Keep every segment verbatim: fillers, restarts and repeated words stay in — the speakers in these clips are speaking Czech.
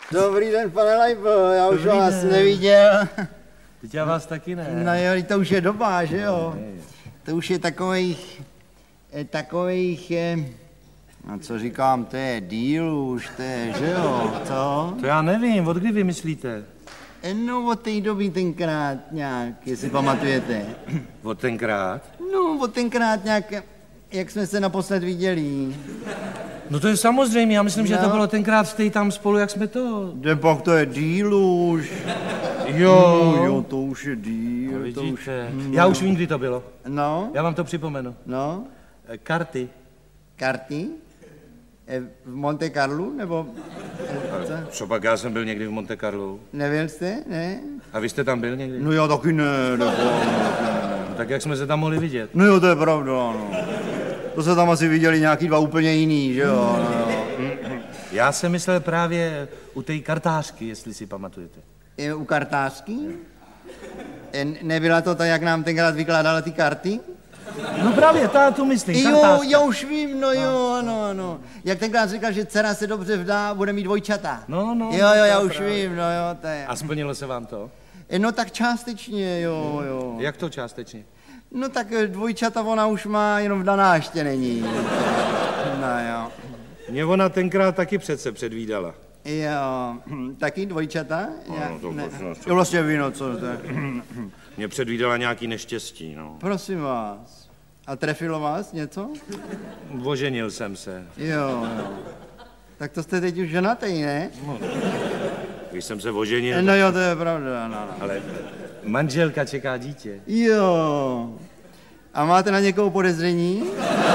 Dobrý den, pane Lajbo, já už Dobrý vás den. neviděl. Teď já vás taky ne. No jo, to už je doba, že jo? To už je takových, takových, no co říkám, to je díl už, to je, že jo, co? To já nevím, od kdy vy myslíte? No, od té doby tenkrát nějak, jestli pamatujete. Od tenkrát? No, od tenkrát nějak, jak jsme se naposled viděli. No to je samozřejmě, já myslím, no. že to bylo tenkrát stej tam spolu, jak jsme to... De pak to je díl už. Jo. No, jo, to už je díl. No, vidíte, to už... no. Já už vím, kdy to bylo. No? Já vám to připomenu. No? Karty. Karty? V Monte Carlo, nebo... Co? Co pak, já jsem byl někdy v Monte Carlo. Nebyl jste, ne? A vy jste tam byl někdy? No já taky ne, nebo... No, tak jak jsme se tam mohli vidět? No jo, to je pravda, no. To se tam asi viděli nějaký dva úplně jiný, že jo? No, jo. Já jsem myslel právě u té kartářky, jestli si pamatujete. Je u kartářky? Nebyla to ta, jak nám tenkrát vykládala ty karty? No právě, ta tu myslím, jo, kartářka. já už vím, no jo, ano, ano. Jak tenkrát říkal, že dcera se dobře vdá, bude mít dvojčata. No, no. Jo, jo, já už právě. vím, no jo, to je. A splnilo se vám to? No tak částečně, jo, jo. Jak to částečně? No tak dvojčata ona už má, jenom vdaná ještě není. No jo. Mě ona tenkrát taky přece předvídala. Jo, taky dvojčata? Já, no, to ne. možná, Jo, vlastně víno, co to je. Mě předvídala nějaký neštěstí, no. Prosím vás. A trefilo vás něco? Oženil jsem se. Jo, jo. Tak to jste teď už ženatý, ne? No, když jsem se oženil... No jo, to je pravda, no, no. Ale manželka čeká dítě. Jo. A máte na někoho podezření?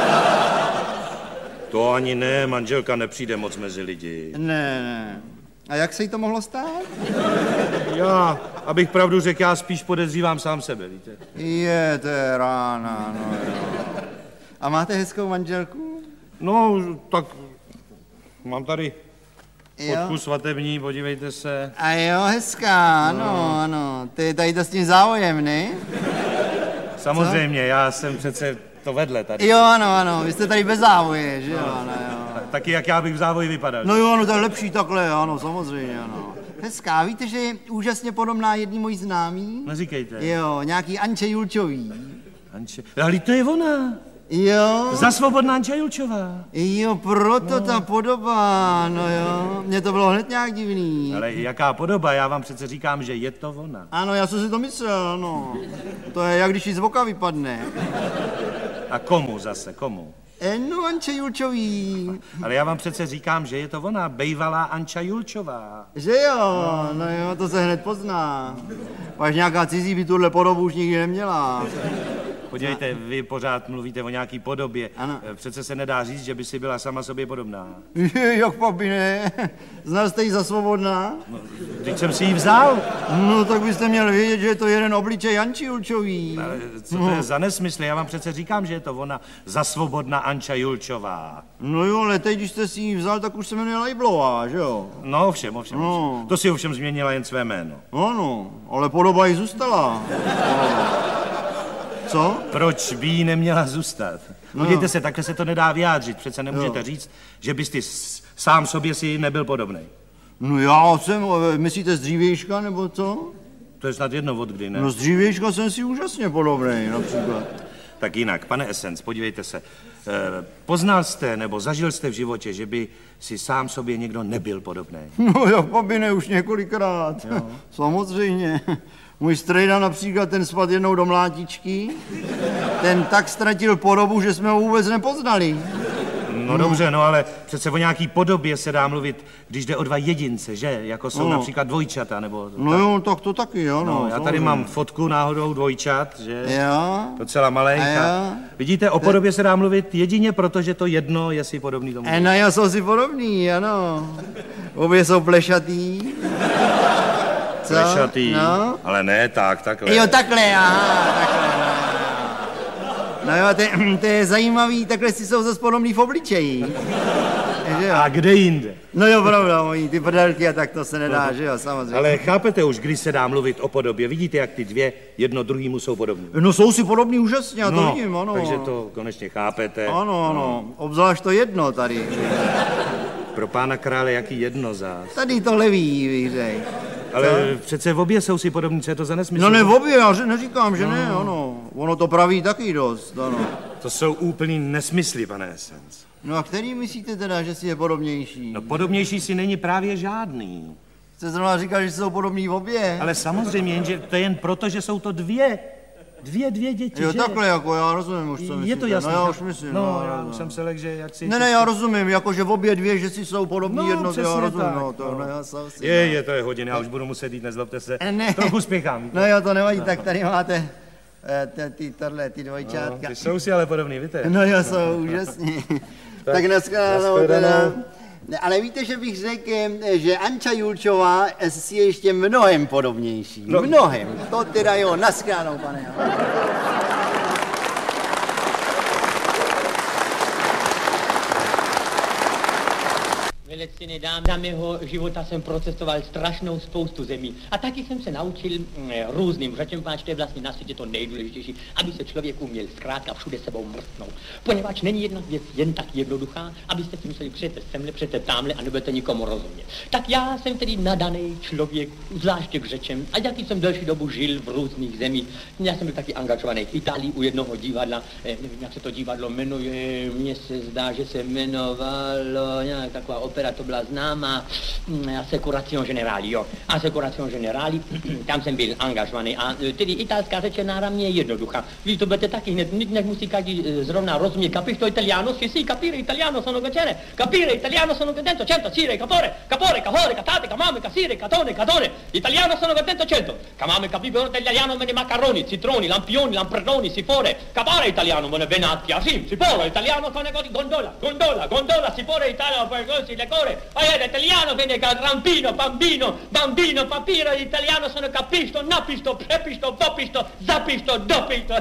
To ani ne, manželka nepřijde moc mezi lidi. Ne, ne. A jak se jí to mohlo stát? Já, abych pravdu řekl, já spíš podezřívám sám sebe, víte. Je, to je rána, no jo. A máte hezkou manželku? No, tak mám tady fotku svatební, podívejte se. A jo, hezká, ano, no. ano. Ty tady to s tím závojem, ne? Samozřejmě, Co? já jsem přece to vedle tady. Jo, ano, ano, vy jste tady bez závoje, že jo, no. ano, jo. Taky jak já bych v závoji vypadal. No jo, no to je lepší takhle, ano, samozřejmě, ano. Hezká, víte, že je úžasně podobná jedný mojí známý? Neříkejte. Jo, nějaký Anče Julčový. Anče, ale to je ona. Jo. Za svobodná Anča Julčová. Jo, proto no. ta podoba, no jo. Mně to bylo hned nějak divný. Ale jaká podoba? Já vám přece říkám, že je to ona. Ano, já jsem si to myslel, no. To je jak když jí z voka vypadne. A komu zase, komu? E, no, Anče Julčový. Ale já vám přece říkám, že je to ona, bejvalá Anča Julčová. Že jo, no, no jo, to se hned pozná. Až nějaká cizí by tuhle podobu už nikdy neměla. Podívejte, vy pořád mluvíte o nějaký podobě. Ano. Přece se nedá říct, že by si byla sama sobě podobná. Jak pak by ne? Znal jste ji za svobodná? No, teď jsem si ji vzal. No, tak byste měl vědět, že je to jeden obličej Anči Julčový. Ale co to je za nesmysl? Já vám přece říkám, že je to ona, za svobodná Anča Julčová. No jo, ale teď, když jste si ji vzal, tak už se jmenuje Lajblová, že jo? No, ovšem, ovšem. No. ovšem. To si ovšem změnila jen své jméno. Ano, ale podoba jí zůstala. Co? Proč by jí neměla zůstat? No. Podívejte se, takhle se to nedá vyjádřit. Přece nemůžete jo. říct, že byste sám sobě si nebyl podobnej. No já jsem, myslíte z dřívějška, nebo co? To je snad jedno od kdy, ne? No z dřívějška jsem si úžasně podobnej, například. Tak jinak, pane Essence, podívejte se. Eh, poznal jste nebo zažil jste v životě, že by si sám sobě někdo nebyl podobnej? No jak by ne, už několikrát. Jo. Samozřejmě. Můj strejda například, ten spadl jednou do mlátičky, ten tak ztratil podobu, že jsme ho vůbec nepoznali. No dobře, no ale přece o nějaký podobě se dá mluvit, když jde o dva jedince, že? Jako jsou no. například dvojčata, nebo... No tak. Jo, tak to taky, ano. No, já tady mám fotku náhodou dvojčat, že? Jo. Docela malenka. Vidíte, o podobě se dá mluvit jedině proto, že to jedno je si podobný tomu. E, no já jsou si podobný, ano. Obě jsou plešatý. Co? Plešatý, no? Ale ne tak, takhle. Jo, takhle, aha, takhle. No jo, to, to je zajímavý, takhle si jsou zase podobný v obličeji. A kde jinde? No jo, pravda, mojí, ty prdelky a tak to se nedá, no. že jo, samozřejmě. Ale chápete už, kdy se dá mluvit o podobě? Vidíte, jak ty dvě jedno druhýmu jsou podobní? No jsou si podobný úžasně, já to no, vidím, ano. Takže to konečně chápete. Ano, ano, no. Obzvlášť to jedno tady. pro pána krále jaký jednozás. Tady to leví, bych řekl. Ale co? Přece v obě jsou si podobní, co je to za nesmysl? No ne v obě, já neříkám, že no. ne, ano. Ono to praví taky dost, ano. To jsou úplný nesmysly, pane Essence. No a který myslíte teda, že si je podobnější? No podobnější si není právě žádný. Jste zrovna říkal, že jsou podobní v obě. Ale samozřejmě, jenže to je jen proto, že jsou to dvě. Dvě, dvě děti, jo, že? takhle, jako já rozumím už, co myslíte. Je to jasné. No já už myslím. No, no, já no. už jsem se lek, že jak si... Ne, ne, já rozumím, jako že v obě dvě, že si jsou podobní no, jedno, já rozumím, tak, no, to, no. no, já jsem si... Je, je, to je hodin, já už budu muset jít, nezlobte se. Ne. Trochu spěchám. No jo, to nevadí, no. Tak tady máte ty, ty, tohle, ty dvojčátka. No, ty jsou si ale podobný, víte? No jo, jsou úžasní. tak, tak dneska, no, teda... Ale víte, že bych řekl, že Anča Julčová si je ještě mnohem podobnější. No. Mnohem. To teda jo, naschránou, pane. Velectěné dámy, za mého života jsem procestoval strašnou spoustu zemí. A taky jsem se naučil mm, různým řečem, páč, to je vlastně na světě to nejdůležitější, aby se člověk uměl zkrátka všude sebou mrtnout. Poněvadž není jedna věc jen tak jednoduchá, abyste si museli přijete semhle, přijete tamhle a nebudete nikomu rozumět. Tak já jsem tedy nadaný člověk, zvláště k řečem, a jaký jsem delší dobu žil v různých zemích. Já jsem byl taky angažovaný v Itálii u jednoho divadla, eh, nevím, jak se to divadlo jmenuje, mně se zdá, že se jmenovalo nějak taková opera, to byla známá Assicurazione Generali, jo. Assicurazione Generali, tam jsem byl angažovaný a tedy italská řeč je náramně jednoduchá. Vy to budete taky hned, než musí každý zrovna rozumět. Capisco italiano? Sì, sì, capire italiano sono piacere. Capire italiano sono contento, certo, sire, capore, capore, cahore, catate, camame, casire, catone, catone. Italiano sono contento, certo. Camame, capibero italiano, me ne macaroni, citroni, lampioni, lampredoni, sifore. Capore italiano, me ne venati, sì, sifore, italiano con negozi, gondola, gondola, gondola, sifore italiano, poi così, le core. Poi italiano, viene rampino, bambino, bambino, papiro, italiano sono capisto, napisto, prepisto, popisto, zapisto, dopisto.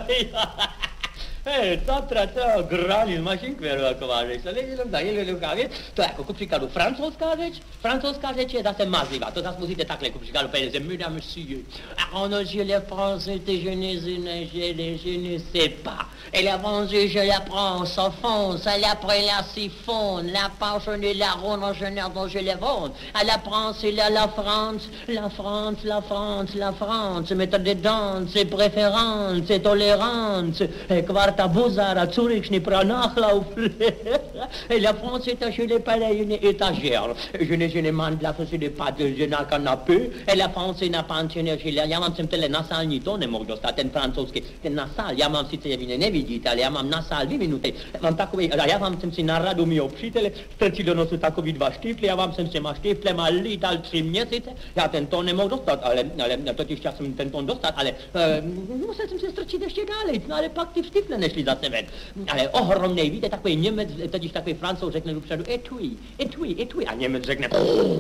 Hej, Tatra, to grali, mašinkveru, ako vážeš sa, nevidím tak, je to je ako ku príkladu francúzská řeč, francúzská řeč je zase mazlivá, to zase musíte takhle ku príkladu povedať, že mesdames, messieurs, ono, je le français, je ne je ne je ne sais pas, et la français, je la prends, s'enfonce, elle après la siphonne, la pensionne, la ronde, en général, dont je les vends, à la France, et la, la France, la France, la France, la France, méthode de danse, c'est préférence, c'est tolérance, et quarta buzara, Zurich, n'est pas nachlauf. Et la France est chez les palais, une étagère. Je ne, je ne demande la France de pas de je na canapé, et la France n'a pensioner chez já mám sem tenhle nasální to nemohl dostat, ten francouzský, ten nasál, já mám sice je nevidíte, ale já mám nasál vyvinutý. Mám takový, a já vám jsem si na radu mýho přítele strčil do nosu takový dva štífly, já vám jsem s těma štíflema lítal tři měsíce, já ten tón nemohl dostat, ale, ale totiž já jsem ten tón dostat, ale uh, musel jsem se strčit ještě dále, no ale pak ty štífle nešli zase ven. Ale ohromnej, víte, takový Němec, totiž takový Francouz řekne dopředu etui, etui, etui, a Němec řekne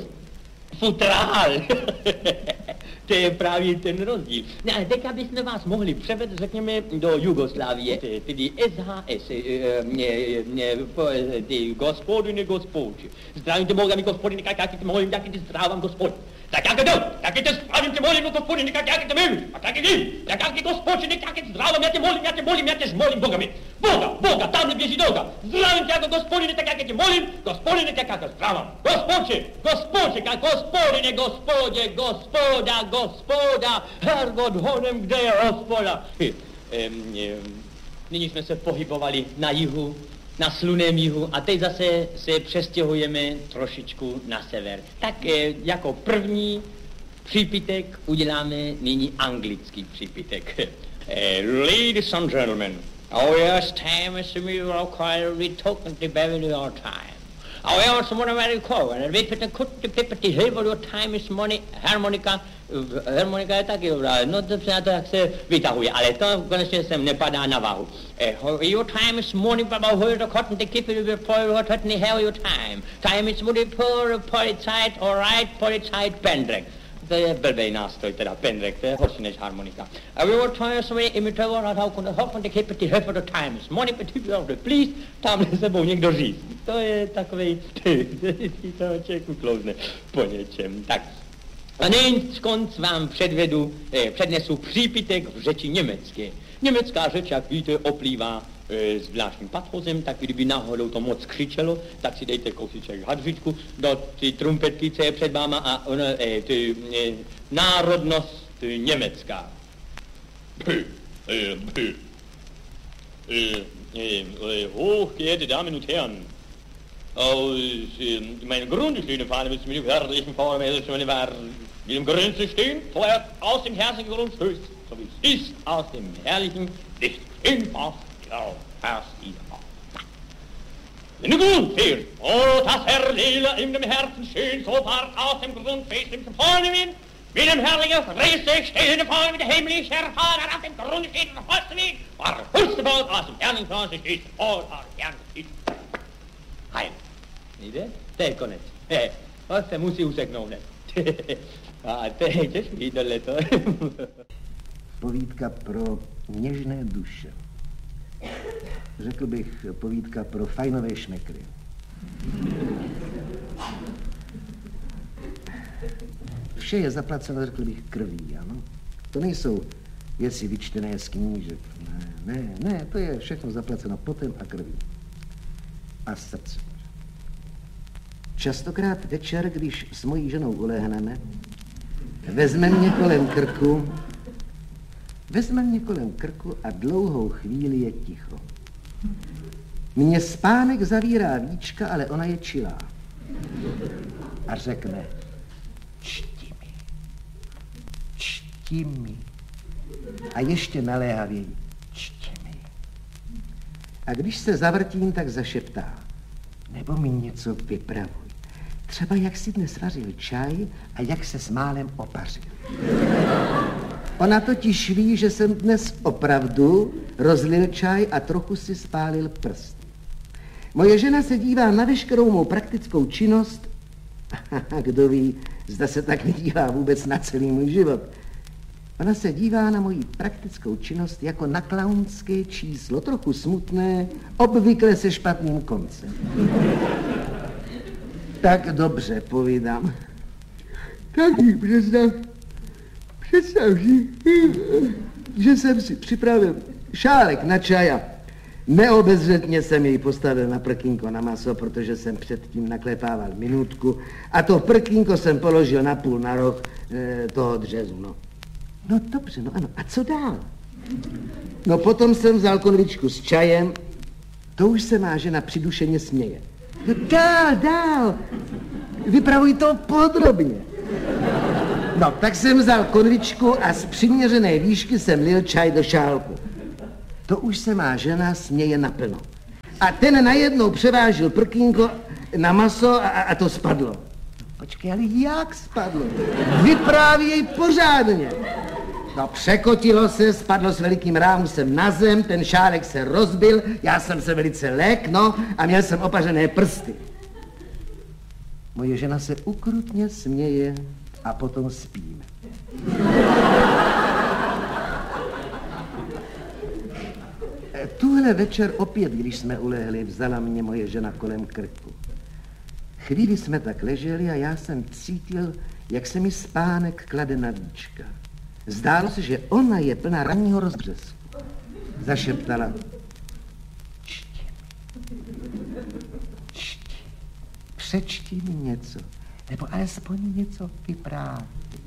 futrál. To je právě ten rozdíl. No, teď, abychom vás mohli převést, řekněme, do Jugoslávie, tedy S H S, ty gospodine, gospodči. Zdravím tě, mohu, mi gospodine, jak ty mohu, jak ty zdravám, gospodin. Tak jak to, tak je to zdravím tě, molím, gospodine, jak ty milím, a tak je ty, jak ty gospodine, jak ty zdravám, já tě molím, já tě molím, já tě zmolím, Boga mi. Boga, Boga, tam neběží doga. Zdravím tě jako gospodine, tak jak tě molím, gospodine, tak jak tě zdravám. Gospodče, gospodče, jak gospodine, gospodě, gospoda, gospoda, Hergot honem, kde je hospoda. Nyní jsme se pohybovali na jihu, na sluném jihu a teď zase se přestěhujeme trošičku na sever. Tak jako první přípitek uděláme nyní anglický přípitek. Ladies and gentlemen, our yes time is to be required to talk to Beverly our time. A já jsem ono very cool, and we put the cut the paper to have your time is money, harmonika, harmonika je taky dobrá, no dobře na to, jak se vytahuje, ale to konečně sem nepadá na váhu. Your time is money, but hold the cotton, the keep it before you hurt me, have your time. Time is money, poor, policite, all right, policite, pendrek. To je blbej nástroj, teda pendrek, to je horší než harmonika. A we were trying to imitate what how can how can the keep it the for the times. Money particular the please, tam sebou někdo říct. To je takovej, to člověku klouzne po něčem. Tak. A nyní skonc vám předvedu, eh, přednesu přípitek v řeči německé. Německá řeč, jak víte, oplývá e, zvláštním patrozem, tak kdyby náhodou to moc křičelo, tak si dejte kousíček hadřičku do ty trumpetky, co je před váma a ono, e, ty, e, národnost německá. Hochgeehrte Damen und Herren, aus meiner grundstehenden Fahne mit dem wörtlichen Vormäßigen war mit dem Grünze stehen, vorher aus dem herrlichen Grund stößt, so wie es ist, aus dem herrlichen Licht einfach, ja, erst ihr auch. Wenn der Grund fehlt, oh, das Herr Lila in dem Herzen schön, so fahrt aus dem Grund fest im Vorne hin, mit dem herrlichen Friese stehende Vorne mit der himmlischen Vater auf dem Grund steht und holst ihn, war Hustebaut aus dem herrlichen Grund steht, oh, das herrliche Licht. Heim. Víte? To je konec. He, to se musí useknout hned. A to je těžký tohleto. Povídka pro něžné duše. Řekl bych povídka pro fajnové šmekry. Vše je zaplaceno, řekl bych, krví, ano? To nejsou věci vyčtené z knížek. Ne, ne, ne, to je všechno zaplaceno potem a krví. A srdcem. Častokrát večer, když s mojí ženou ulehneme, vezme mě kolem krku, vezme mě kolem krku a dlouhou chvíli je ticho. Mně spánek zavírá víčka, ale ona je čilá. A řekne, čti mi, čti mi. A ještě naléhavěji, čti mi. A když se zavrtím, tak zašeptá, nebo mi něco vypravuj. Třeba jak si dnes vařil čaj a jak se s málem opařil. Ona totiž ví, že jsem dnes opravdu rozlil čaj a trochu si spálil prst. Moje žena se dívá na veškerou mou praktickou činnost a kdo ví, zda se tak nedívá vůbec na celý můj život. Ona se dívá na moji praktickou činnost jako na klaunské číslo, trochu smutné, obvykle se špatným koncem. Tak dobře, povídám. Taky představ, představ si, že jsem si připravil šálek na čaja. Neobezřetně jsem jej postavil na prkínko na maso, protože jsem předtím naklepával minutku a to prkínko jsem položil napůl na roh e, toho dřezu, no. No dobře, no ano, a co dál? No potom jsem vzal konvičku s čajem, to už se má žena přidušeně směje. No dál, dál, vypravuj to podrobně. No, tak jsem vzal konvičku a z přiměřené výšky jsem lil čaj do šálku. To už se má žena směje naplno. A ten najednou převážil prkínko na maso a, a to spadlo. Počkej, ale jak spadlo? Vyprávěj pořádně. No, překotilo se, spadlo s velikým rámusem na zem, ten šálek se rozbil, já jsem se velice lék, no, a měl jsem opařené prsty. Moje žena se ukrutně směje a potom spíme. Tuhle večer opět, když jsme ulehli, vzala mě moje žena kolem krku. Chvíli jsme tak leželi a já jsem cítil, jak se mi spánek klade na víčka. Zdálo se, že ona je plná ranního rozbřesku. Zašeptala, čti, čti, přečti mi něco, nebo alespoň něco vyprávět.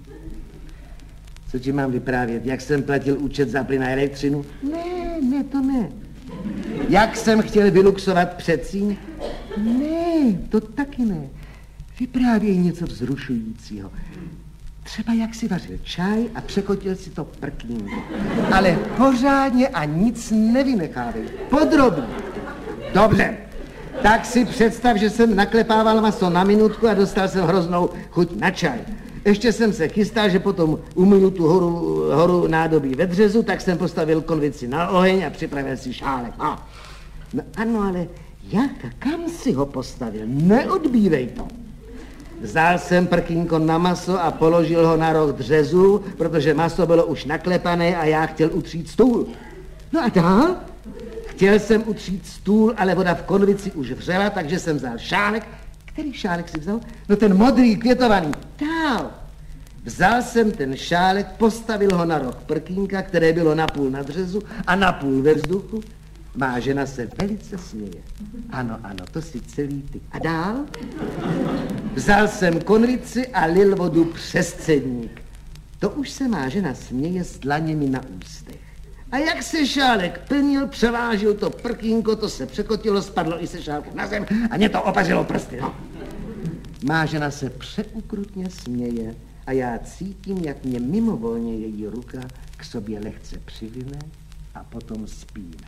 Co ti mám vyprávět? Jak jsem platil účet za plyn a elektřinu? Ne, ne, to ne. Jak jsem chtěl vyluxovat předsíň? Ne, to taky ne. Vyprávěj něco vzrušujícího. Třeba jak si vařil čaj a překotil si to prkínko. Ale pořádně a nic nevynechávej. Podrobně. Dobře. Tak si představ, že jsem naklepával maso na minutku a dostal jsem hroznou chuť na čaj. Ještě jsem se chystal, že potom umyju tu horu, horu nádobí ve dřezu, tak jsem postavil konvici na oheň a připravil si šálek. A. No ano, ale jak a kam si ho postavil? Neodbívej to. Vzal jsem prkínko na maso a položil ho na roh dřezu, protože maso bylo už naklepané a já chtěl utřít stůl. No a dál? Chtěl jsem utřít stůl, ale voda v konvici už vřela, takže jsem vzal šálek. Který šálek si vzal? No ten modrý, květovaný. Dál. Vzal jsem ten šálek, postavil ho na roh prkínka, které bylo napůl na dřezu a napůl ve vzduchu Má žena se velice směje. Ano, ano, to si celý ty. A dál? Vzal jsem konvici a lil vodu přes cedník. To už se má žena směje s dlaněmi na ústech. A jak se šálek plnil, převážil to prkínko, to se překotilo, spadlo i se šálku na zem a mě to opařilo prsty. No. Má žena se přeukrutně směje a já cítím, jak mě mimovolně její ruka k sobě lehce přivine a potom spíme.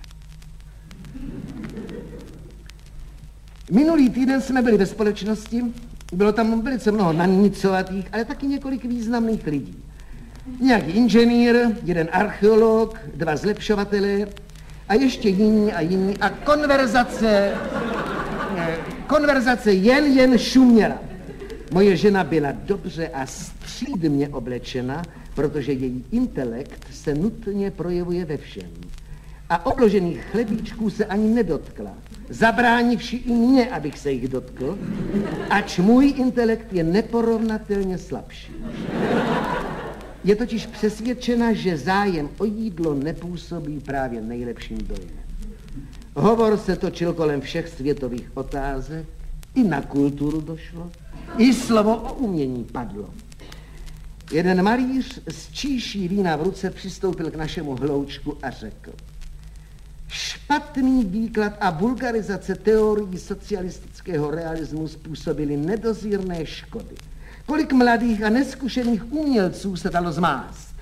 Minulý týden jsme byli ve společnosti, bylo tam velice mnoho nanicovatých, ale taky několik významných lidí. Nějaký inženýr, jeden archeolog, dva zlepšovatelé a ještě jiní a jiní a konverzace, konverzace jen jen šuměla. Moje žena byla dobře a střídmě oblečena, protože její intelekt se nutně projevuje ve všem. A obložených chlebíčků se ani nedotkla, zabránivši i mě, abych se jich dotkl, ač můj intelekt je neporovnatelně slabší. Je totiž přesvědčena, že zájem o jídlo nepůsobí právě nejlepším dojmem. Hovor se točil kolem všech světových otázek, i na kulturu došlo, i slovo o umění padlo. Jeden malíř s číší vína v ruce přistoupil k našemu hloučku a řekl: špatný výklad a vulgarizace teorií socialistického realismu způsobily nedozírné škody. Kolik mladých a neskušených umělců se dalo zmást.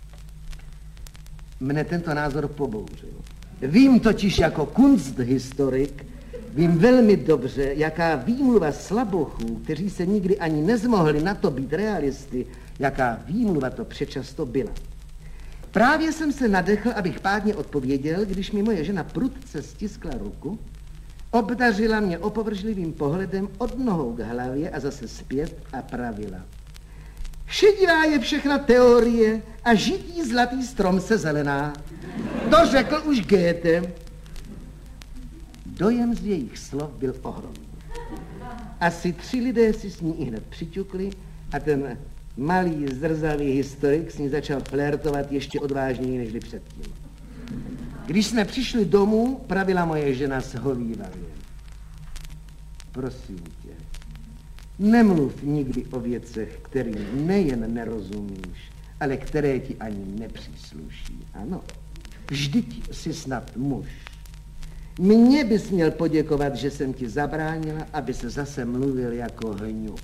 Mne tento názor pobouřil. Vím totiž jako kunsthistorik, vím velmi dobře, jaká výmluva slabochů, kteří se nikdy ani nezmohli na to být realisty, jaká výmluva to přečasto byla. Právě jsem se nadechl, abych pádně odpověděl, když mi moje žena prudce stiskla ruku, obdařila mě opovržlivým pohledem od nohou k hlavě a zase zpět a pravila: šedivá je všechna teorie a žitý zlatý strom se zelená. To řekl už Goethe. Dojem z jejich slov byl ohromný. Asi tři lidé si s ní ihned přiťukli a ten malý zrzavý historik s ní začal flirtovat ještě odvážněji nežli předtím. Když jsme přišli domů, pravila moje žena shovívavě: prosím tě, nemluv nikdy o věcech, kterým nejen nerozumíš, ale které ti ani nepřísluší. Ano, vždyť jsi snad muž. Mně bys měl poděkovat, že jsem ti zabránila, aby se zase mluvil jako hňup.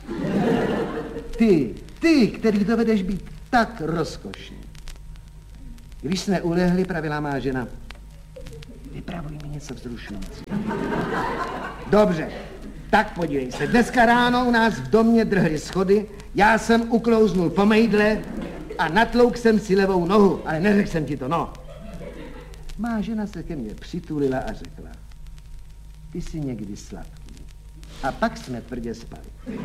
Ty, ty, který dovedeš být tak rozkošný. Když jsme ulehli, pravila má žena: vypravuj mi něco vzrušujícího. Dobře, tak podívej se, dneska ráno u nás v domě drhly schody, já jsem uklouznul po mejdle a natlouk jsem si levou nohu, ale neřekl jsem ti to, no. Má žena se ke mně přitulila a řekla: ty jsi někdy sladký. A pak jsme tvrdě spali.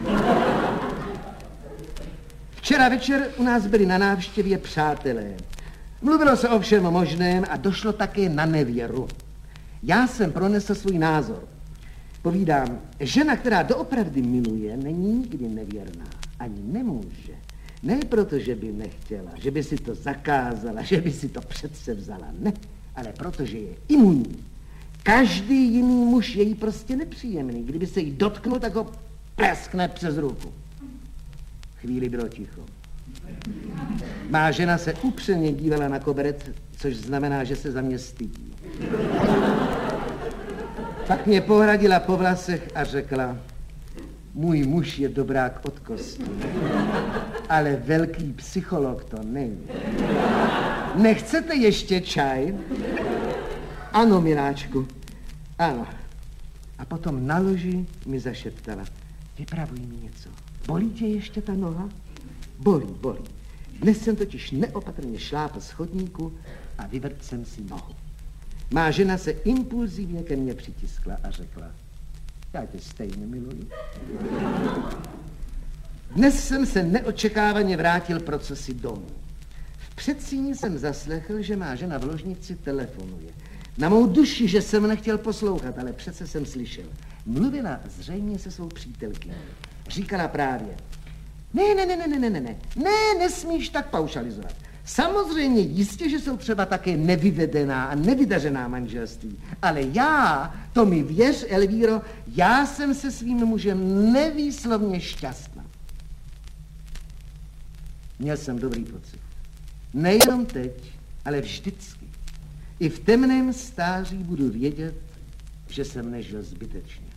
Včera večer u nás byli na návštěvě přátelé. Mluvilo se o všem možném a došlo také na nevěru. Já jsem pronesl svůj názor. Povídám, žena, která doopravdy miluje, není nikdy nevěrná. Ani nemůže. Ne proto, že by nechtěla, že by si to zakázala, že by si to přece vzala. Ne, ale protože je imunní. Každý jiný muž je jí prostě nepříjemný. Kdyby se jí dotknul, tak ho pleskne přes ruku. Chvíli bylo ticho. Má žena se upřeně dívala na koberec, což znamená, že se za mě stydí. Pak mě pohradila po vlasech a řekla: můj muž je dobrák od kostí, ale velký psycholog to není. Nechcete ještě čaj? Ano, miláčku, ano. A potom na loži mi zašeptala: vypravuj mi něco. Bolí tě ještě ta noha? Bolí, bolí. Dnes jsem totiž neopatrně šlápl z chodníku a vyvrtl jsem si nohu. Má žena se impulzivně ke mně přitiskla a řekla: já tě stejně miluji. Dnes jsem se neočekávaně vrátil pro cosi domů. V předsíni jsem zaslechl, že má žena v ložnici telefonuje. Na mou duši, že jsem nechtěl poslouchat, ale přece jsem slyšel. Mluvila zřejmě se svou přítelkyní. Říkala právě: ne, ne, ne, ne, ne, ne, ne, ne, nesmíš tak paušalizovat. Samozřejmě jistě, že jsou třeba také nevyvedená a nevydařená manželství. Ale já, to mi věř, Elvíro, já jsem se svým mužem nevýslovně šťastná. Měl jsem dobrý pocit. Nejenom teď, ale vždycky. I v temném stáří budu vědět, že jsem nežil zbytečně.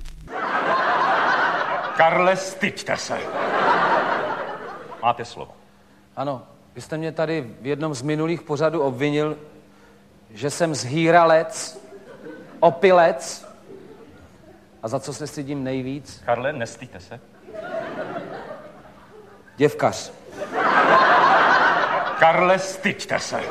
Karle, styďte se. Máte slovo. Ano, vy jste mě tady v jednom z minulých pořadů obvinil, že jsem zhýralec, opilec. A za co se stydím nejvíc? Karle, nestyďte se. Děvkař. Karle, styďte se.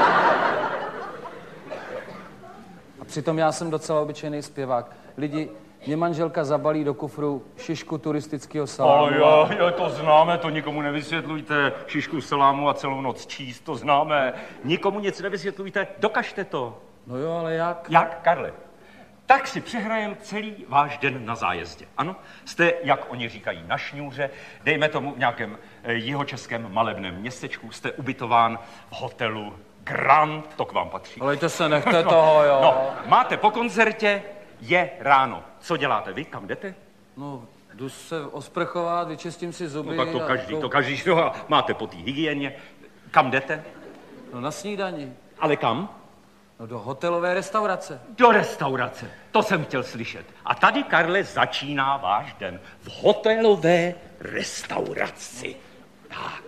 A přitom já jsem docela obyčejný zpěvák. Lidi, mě manželka zabalí do kufru šišku turistického salámu. O jo, jo, to známe, to nikomu nevysvětlujte. Šišku salámu a celou noc číst, to známe. Nikomu nic nevysvětlujte, dokažte to. No jo, ale jak? Jak, Karle? Tak si přehrajem celý váš den na zájezdě. Ano, jste, jak oni říkají, na šňůře, dejme tomu v nějakém eh, jihočeském malebném městečku, jste ubytován v hotelu Grand, to k vám patří. Ale to se nechte toho, jo. No, máte po koncertě, je ráno. Co děláte vy? Kam jdete? No, jdu se osprchovat, vyčistím si zuby. No tak to a každý, to... to každý, no a máte po té hygieně. Kam jdete? No na snídani. Ale kam? No do hotelové restaurace. Do restaurace, to jsem chtěl slyšet. A tady, Karle, začíná váš den v hotelové restauraci. Tak.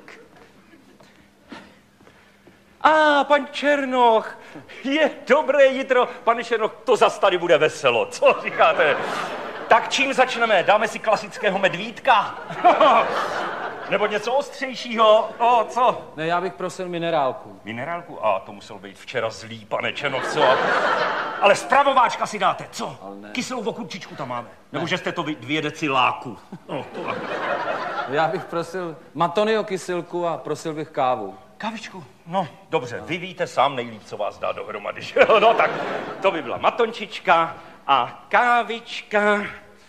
A, pan Černoch, je dobré jitro. Pane Černoch, to zas tady bude veselo, co říkáte? Tak čím začneme? Dáme si klasického medvídka? Nebo něco ostřejšího? O, co? Ne, já bych prosil minerálku. Minerálku? A to muselo být včera zlý, pane Černoch, co? Ale spravováčka si dáte, co? Kyselou okurčičku tam máme. Nebo že jste to vy, dvě deci láku. No, to... Já bych prosil Matonio kysilku a prosil bych kávu. Kávičku? No, dobře, no. Vy víte sám nejlíp, co vás dá dohromady. No tak, to by byla matončička a kávička.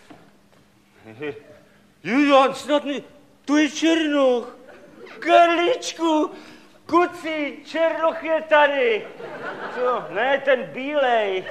Jo, snad mi... Tu je Černoch. Karličku, kuci, Černoch je tady. Co? Ne, ten bílej.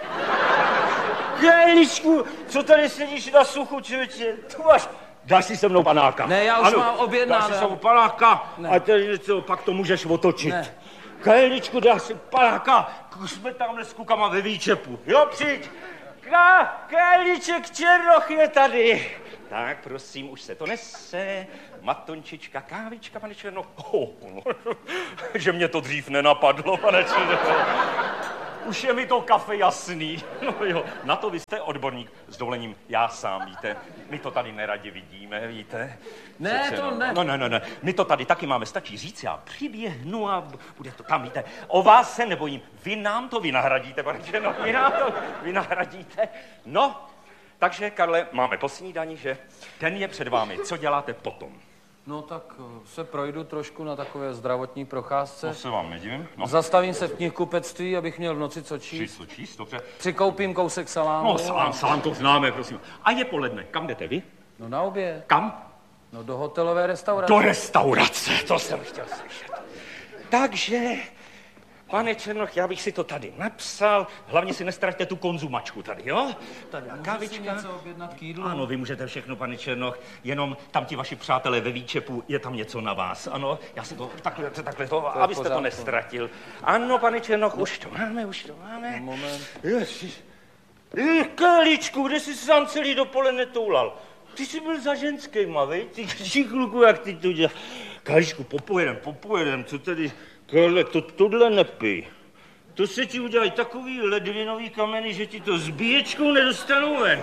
Karličku, co tady sedíš na suchu, člověče? Tu máš... Dáš si se mnou panáka. Ne, já už ano, mám objednáno. Dáš si se mnou panáka ne. A tady něco, pak to můžeš otočit. Ne. Karličku, dáš si panáka, jsme tamhle s kukama ve výčepu. Jo, přijď. Ka, Karliček, Černoch je tady. Tak, prosím, už se to nese. Matončička, kávička, pane Černoch. Oh, no, že mě to dřív nenapadlo, pane Černoch. Už je mi to kafe jasný. No jo, na to vy jste odborník. S dovolením, já sám, víte. My to tady neradi vidíme, víte. Ne, Přece, to no, ne. No, ne, ne, ne. My to tady taky máme, stačí říct, já přiběhnu a bude to tam, víte. O vás se nebojím. Vy nám to vynahradíte, pane Černoch, vy nám to vynahradíte. No, takže, Karle, máme po snídani, že? Den je před vámi. Co děláte potom? No tak se projdu trošku na takové zdravotní procházce. To se vám nedivím. No. Zastavím se v knihkupectví, abych měl v noci co číst. Číst, co číst, dobře. Přikoupím kousek salámu. No, salám, salám, to známe, prosím. A je poledne. Kam jdete vy? No na oběd. Kam? No do hotelové restaurace. Do restaurace, to jsem chtěl slyšet. Takže, pane Černoch, já bych si to tady napsal. Hlavně si nestraťte tu konzumačku tady, jo? Tady kávička. Můžu si něco objednat k jídlu? Ano, vy můžete všechno, pane Černoch, jenom tam ti vaši přátelé ve výčepu, je tam něco na vás, ano? Já si to takhle, takhle to, to abyste to nestratil. Ano, pane Černoch, už to máme, už to máme. Moment. Ježiš. Karličku, kde jsi sám celý dopoledne toulal? Ty jsi byl za ženskýma, vej? Ty šikluku, jak ty to děláš. Karličku, popojedem, popojedem, co tady... Karle, to tohle nepij. To se ti udělají takový ledvinový kameny, že ti to s bíječkou nedostanou ven.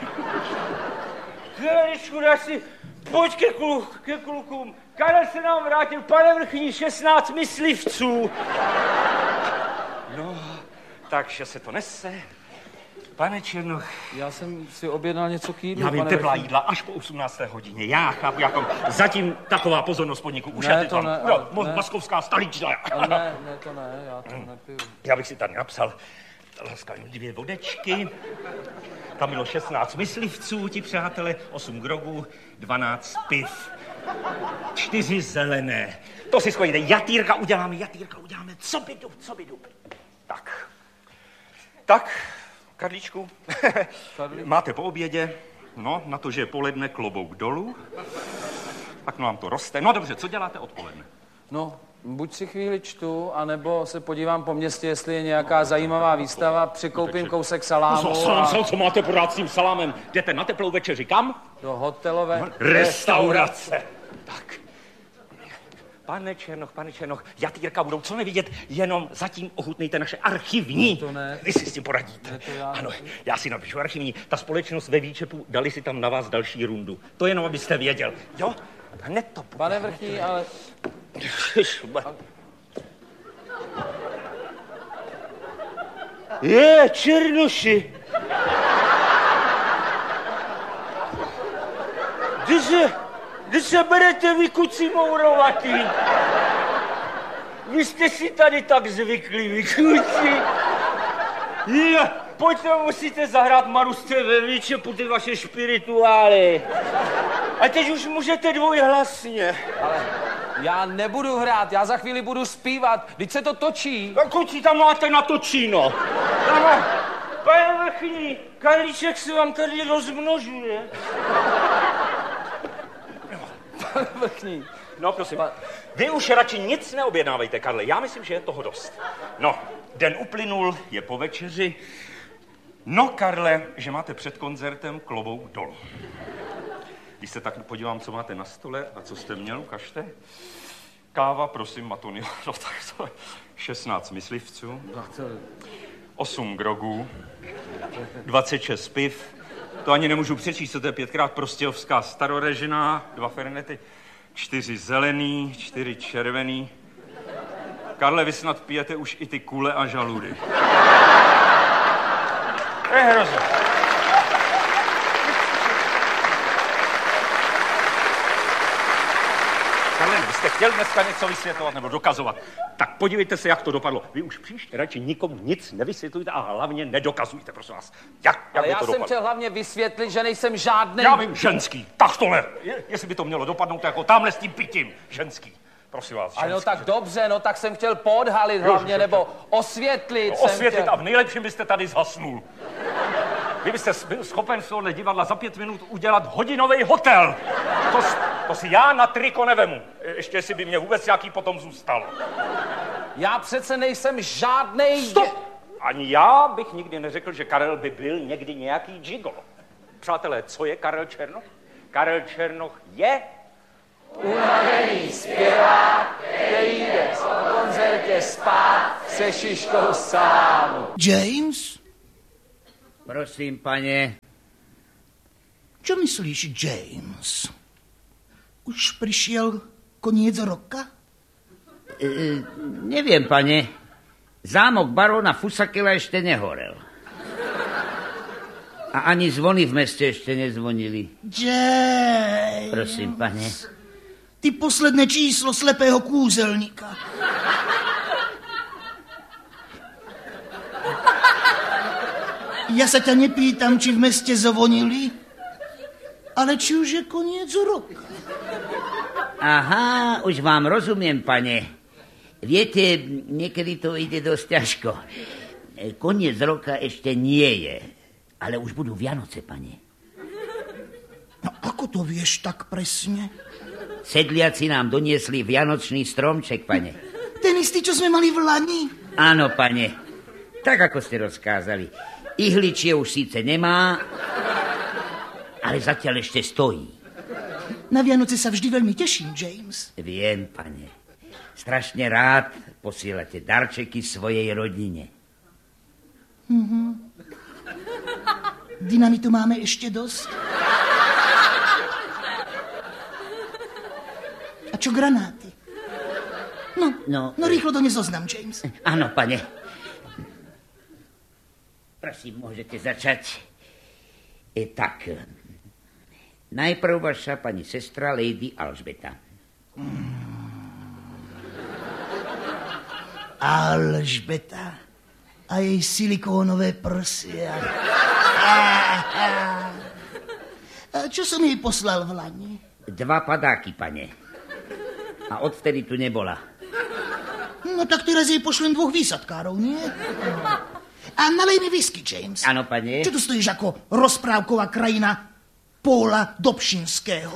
Karličku, dáš si... Pojď ke, kluk, ke klukům. Karel se nám vrátil, pane vrchní, šestnáct myslivců. No, takže se to nese. Pane Černoch. Já jsem si objednal něco k jídlu, Já vím, pane teplá vrchní. jídla až po osmnácté hodině. Já chápu, jako zatím taková pozornost podniku. Už Ne, je ty to tam. ne, Jo, ne. Moskovská stolična. Ale ne, ne, to ne, já to nepiju. Já bych si tady napsal laskavě dvě vodečky. Tam bylo šestnáct myslivců, ti přátelé, osm grogů, dvanáct piv. Čtyři zelené. To si schodíte. Jatýrka uděláme, jatýrka uděláme. Co by dup, co by dup. Tak. Tak, Karlíčku, máte po obědě, no, na to, že je poledne, klobouk dolů. Tak no vám to roste. No dobře, co děláte odpoledne? No, buď si chvíli čtu, anebo se podívám po městě, jestli je nějaká zajímavá výstava, přikoupím kousek salámu. No, salám, salám, co máte pořád s tím salámem? Jdete na teplou večeři, kam? Do hotelové restaurace. Tak. Pane Černoch, pane Černoch, Jatýrka budou co nevidět, jenom zatím ochutnejte naše archivní. To ne. Vy si s tím poradíte. Ne, to já ano, já si napíšu archivní. Ta společnost ve Výčepu, dali si tam na vás další rundu. To jenom, abyste věděl. Jo? Hned to bude. Pane Vrchní, ale... Je, Černoši. Kdy se, kdy se berete vy, kuci mourovatý? Vy jste si tady tak zvykli, vy kuci. Je, pojďte, musíte zahrát Marusce ve Výčepu, ty vaše špirituály. A teď už můžete dvojhlasně. Ale já nebudu hrát, já za chvíli budu zpívat, vždyť se to točí. A kuci tam máte natočíno. Ano, pane Vrchní, Karlíček se vám tady rozmnožuje. Pane Vrchní. No, prosím, vy už radši nic neobjednávejte, Karle, já myslím, že je toho dost. No, den uplynul, je po večeři. No, Karle, že máte před koncertem klobouk dolů. Když se tak podívám, co máte na stole a co jste měl, ukažte. Káva, prosím, Matony, no tak to je šestnáct myslivců, osm grogů, dvacet šest piv, to ani nemůžu přečíst, to je pětkrát prostějovská starorežiná, dva fernety, čtyři zelený, čtyři červený. Karle, vy snad pijete už i ty kule a žaludy. To je hrozné. Karle, vy jste chtěl dneska něco vysvětlovat nebo dokazovat. Tak podívejte se, jak to dopadlo. Vy už příště radši nikomu nic nevysvětlujte a hlavně nedokazujte, prosím vás. Jak, jak Ale já to jsem dopadlo? chtěl hlavně vysvětlit, že nejsem žádný. Já vím, ženský. Tak tohle. Je, jestli by to mělo dopadnout jako tamhle s tím pitím. Ženský. Prosím vás. Ale no ženský, tak že... dobře, no tak jsem chtěl podhalit hlavně, nebo osvětlit. No, jsem osvětlit chtěl... a v nejlepším byste tady zhasnul. Vy byste byl schopen z tohohle divadla za pět minut udělat hodinový hotel. To, to si já na triko nevemu. Ještě jestli by mě vůbec nějaký potom zůstal. Já přece nejsem žádnej... Stop! Ani já bych nikdy neřekl, že Karel by byl někdy nějaký gigolo. Přátelé, co je Karel Černoch? Karel Černoch je... unavený zpěvák, který jde po koncertě spát se šiškou salámu. James? Prosím, pane. Čo myslíš, James? Už přišel koniec roka? E, neviem, pane. Zámok barona Fusakela ešte nehorel. A ani zvony v meste ešte nezvonili. James. Prosím, pane. Ty posledné číslo slepého kúzelníka. Ja sa ťa nepýtam, či v meste zvonili, ale či už je koniec roka. Aha, už vám rozumiem, pane. Viete, niekedy to ide dosť ťažko. Koniec roka ešte nie je, ale už budú Vianoce, pane. No ako to vieš tak presne? Sedliaci nám doniesli vianočný stromček, pane. Ten istý, čo sme mali v lani? Áno, pane. Tak, ako ste rozkázali. Ihličie už síce nemá, ale zatiaľ ešte stojí. Na Vianoce sa vždy veľmi teším, James. Viem, pane. Strašne rád posielate darčeky svojej rodine. Mhm. Dynamitu máme ešte dosť? A čo granáty? No, no, no rýchlo dones zoznam, James. Áno, pane. Prosím, môžete začať. E, tak, najprv vaša pani sestra Lady Alžbeta. Alžbeta a jej silikónové prsia. A čo som jej poslal v lani? Dva padáky, pane. A odvtedy tu nebola. No tak teraz jej pošlem dvoch výsadkárov, nie? A nalej mi whisky, James. Áno, pane. Čo tu stojíš ako rozprávková krajina Póla Dobšinského?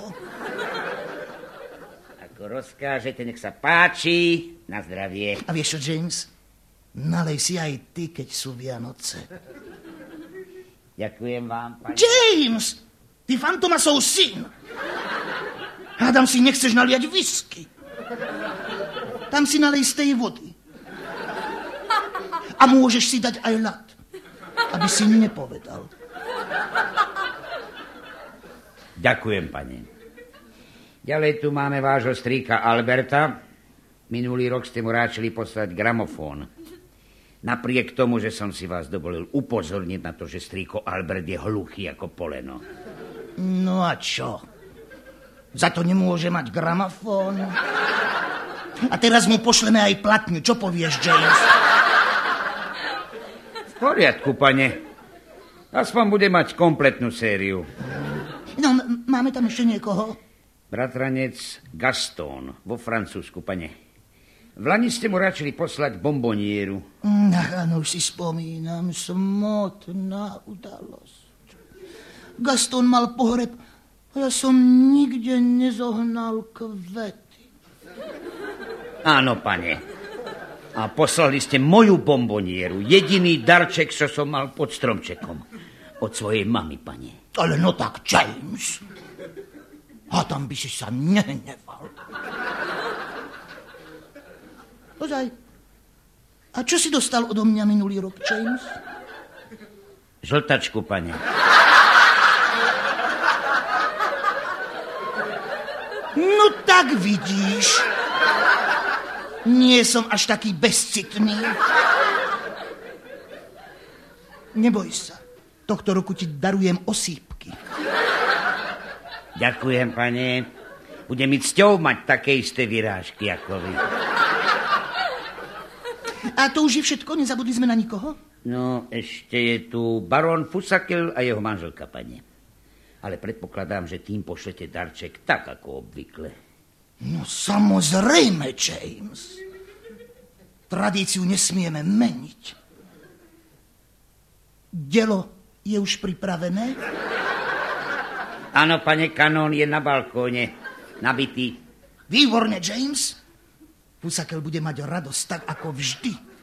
Ako rozkážete, nech sa páči. Na zdravie. A vieš čo, James? Nalej si aj ty, keď sú Vianoce. Ďakujem vám, pane. James! Ty Fantomasov syn! Hádam si, nechceš naliať whisky. Tam si nalej z tej vody. A môžeš si dať aj ľad, aby si nepovedal. Ďakujem, pane. Ďalej tu máme vášho strýka Alberta. Minulý rok ste mu ráčili poslať gramofón. Napriek tomu, že som si vás dovolil upozorniť na to, že strýko Albert je hluchý ako poleno. No a čo? Za to nemôže mať gramofón. A teraz mu pošleme aj platňu. Čo povieš, James? V poriadku, pane. Aspoň bude mať kompletnú sériu. No, m- máme tam ešte niekoho? Bratranec Gaston vo Francúzsku, pane. V lani ste mu radšili poslať bombonieru. Ach, áno, už si spomínam. Smutná udalosť. Gaston mal pohreb a ja som nikde nezohnal kvety. Áno, pane. A poslali ste moju bombonieru. Jediný darček, čo som mal pod stromčekom. Od svojej mamy, pane. Ale no tak, James. A tam by si sa nehneval. Pozaj. A čo si dostal odo mňa minulý rok, James? Žltačku, pane. No tak vidíš. Nie som až taký bezcitný. Neboj sa. Tohto roku ti darujem osýpky. Ďakujem, pane. Bude mi cťou mať také isté vyrážky ako vy. A to už je všetko? Nezabudli sme na nikoho? No, ešte je tu barón Fusakel a jeho manželka, pane. Ale predpokladám, že tým pošlete darček tak, ako obvykle. No samozrejme, James. Tradíciu nesmieme meniť. Dielo je už pripravené? Áno, pane, kanón je na balkóne. Nabitý. Výborne, James. Fusakel bude mať radosť tak, ako vždy.